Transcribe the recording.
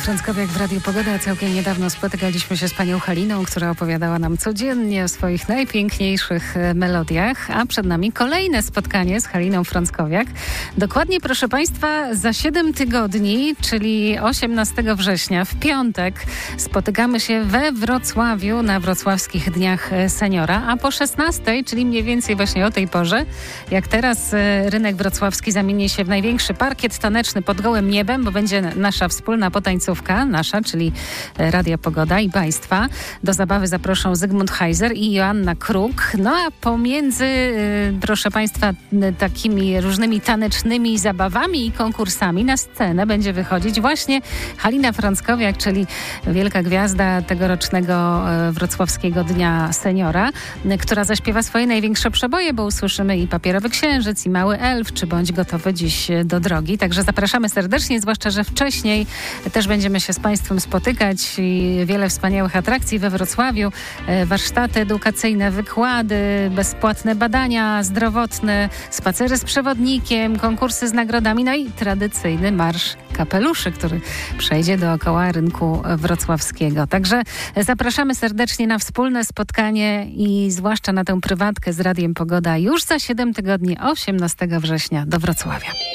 Frąckowiak w Radiu Pogoda. Całkiem niedawno spotykaliśmy się z panią Haliną, która opowiadała nam codziennie o swoich najpiękniejszych melodiach, a przed nami kolejne spotkanie z Haliną Frąckowiak. Dokładnie, proszę państwa, za 7 tygodni, czyli 18 września, w piątek, spotykamy się we Wrocławiu na Wrocławskich Dniach Seniora, a po 16, czyli mniej więcej właśnie o tej porze, jak teraz rynek wrocławski zamieni się w największy parkiet taneczny pod gołym niebem, bo będzie nasza wspólna potańcówka, nasza, czyli Radia Pogoda i państwa. Do zabawy zaproszą Zygmunt Heiser i Joanna Kruk. No a pomiędzy, proszę państwa, takimi różnymi tanecznymi zabawami i konkursami na scenę będzie wychodzić właśnie Halina Frąckowiak, czyli wielka gwiazda tegorocznego Wrocławskiego Dnia Seniora, która zaśpiewa swoje największe przeboje, bo usłyszymy i Papierowy Księżyc, i Mały Elf, czy Bądź gotowy dziś do drogi. Także zapraszamy serdecznie, zwłaszcza, że wcześniej też będziemy się z państwem spotykać i wiele wspaniałych atrakcji we Wrocławiu, warsztaty edukacyjne, wykłady, bezpłatne badania zdrowotne, spacery z przewodnikiem, konkursy z nagrodami, no i tradycyjny marsz kapeluszy, który przejdzie dookoła rynku wrocławskiego. Także zapraszamy serdecznie na wspólne spotkanie i zwłaszcza na tę prywatkę z Radiem Pogoda już za 7 tygodni, 18 września do Wrocławia.